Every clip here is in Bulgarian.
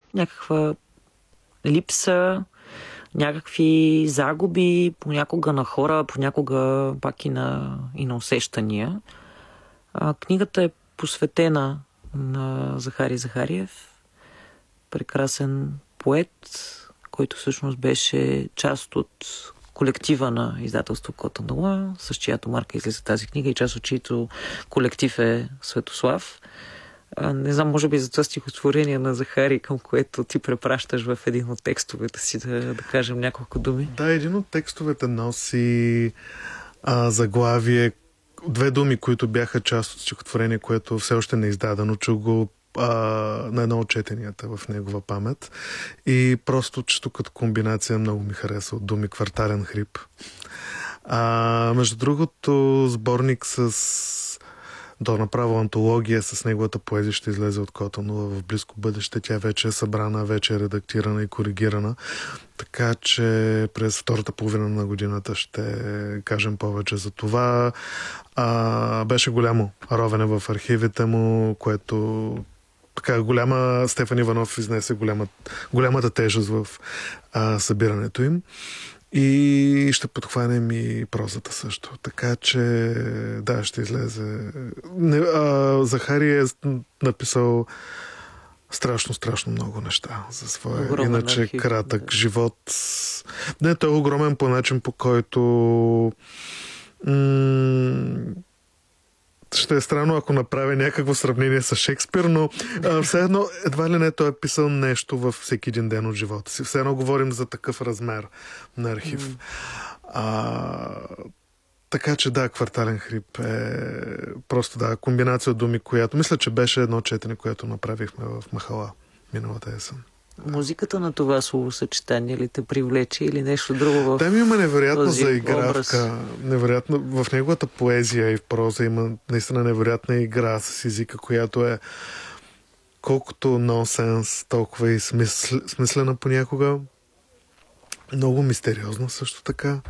някаква липса, някакви загуби, понякога на хора, понякога пак и на усещания. Книгата е посветена на Захари Захариев, прекрасен поет, който всъщност беше част от колектива на издателство Котонуа, с чиято марка излиза тази книга и част от чието колектив е Светослав. Не знам, може би за това стихотворение на Захари, към което ти препращаш в един от текстовете си, да кажем няколко думи. Да, един от текстовете носи заглавие, две думи, които бяха част от стихотворение, което все още не е издадено. Чух го на едно от четенията в негова памет. И просто чисто като комбинация много ми хареса от думи Квартален хрип. Между другото, сборник направо антология с неговата поезия ще излезе от Котонуа в близко бъдеще. Тя вече е събрана, вече е редактирана и коригирана. Така че през втората половина на годината ще кажем повече за това. Беше голямо ровене в архивите му, което така голяма Стефан Иванов изнесе голямата тежест в събирането им. И ще подхванем и прозата също. Така че, да, ще излезе. Захари е написал страшно много неща за своя иначе кратък живот. Не, той е огромен по начин, по който ще е странно, ако направя някакво сравнение с Шекспир, но все едно, едва ли не той е писал нещо във всеки един ден от живота си. Все едно говорим за такъв размер на архив. Така че да, Квартален хрип е просто комбинация от думи, която мисля, че беше едно четене, което направихме в Махала миналата есен. Музиката на това словосъчетание ли те привлече или нещо друго в да, има невероятно този заигравка. Невероятно, в неговата поезия и в проза има наистина невероятна игра с езика, която е колкото нонсенс, толкова и смислена понякога. Много мистериозна също така.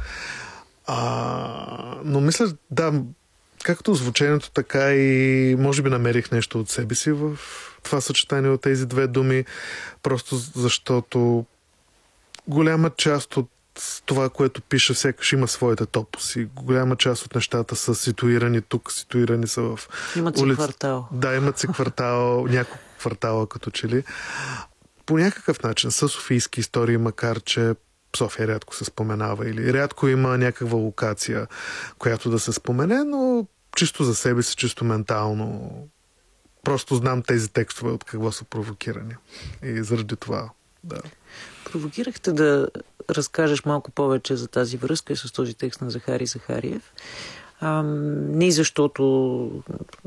Но мисля, да, както звучението, така и може би намерих нещо от себе си в това съчетание от тези две думи, просто защото голяма част от това, което пише, сякаш има своите топоси. Голяма част от нещата са ситуирани тук, ситуирани са в имат си квартал. Да, имат си квартал, няколко квартала като че ли. По някакъв начин са софийски истории, макар че София рядко се споменава или рядко има някаква локация, която да се спомене, но чисто за себе си, чисто ментално. Просто знам тези текстове от какво са провокирани. И заради това, да. Провокирахте да разкажеш малко повече за тази връзка и с този текст на Захари Захариев. Не защото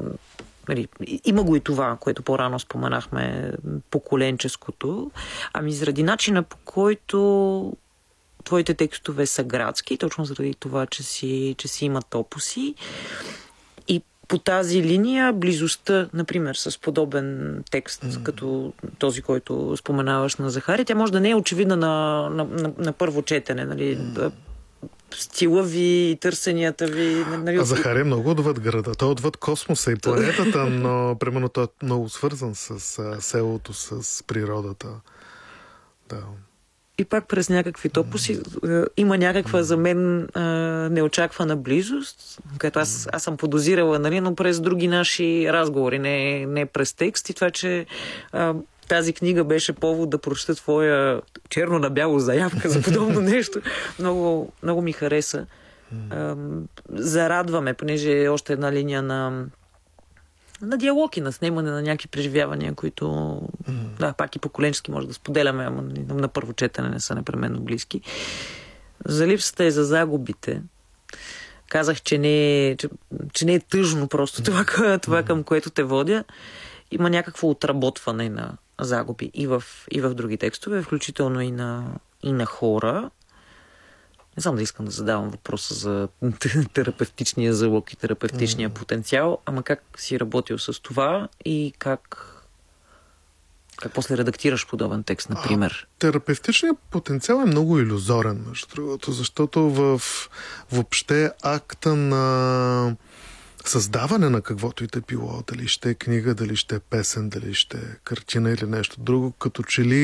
има го и това, което по-рано споменахме, поколенческото, ами заради начина, по който твоите текстове са градски, точно заради това, че си има топоси. И по тази линия близостта, например, с подобен текст, като този, който споменаваш на Захари, тя може да не е очевидна на първо четене, нали? Стила ви, търсенията ви. Нали? Захари е много отвъд града. Той е отвъд космоса и планетата, но примерно той е много свързан с селото, с природата. Да. И пак през някакви топоси има някаква за мен неочаквана близост, която аз съм подозирала, нали, но през други наши разговори, не през текст. И това, че тази книга беше повод да прочета твоя черно на бяло заявка за подобно нещо. Много, много ми хареса. Зарадваме, понеже е още една линия на диалог и на снимане на някакви преживявания, които да, пак и поколенчески може да споделяме, ама на първо четене не са непременно близки. За липсата и за загубите казах, че не е тъжно просто това към което те водя. Има някакво отработване на загуби и в други текстове, включително и на хора. Не знам да искам да задавам въпроса за терапевтичния залог и терапевтичния потенциал, ама как си работил с това и как после редактираш подобен текст, например? Терапевтичният потенциал е много илюзорен, между другото, защото въобще акта на създаване на каквото и да било, дали ще е книга, дали ще е песен, дали ще е картина или нещо друго, като че ли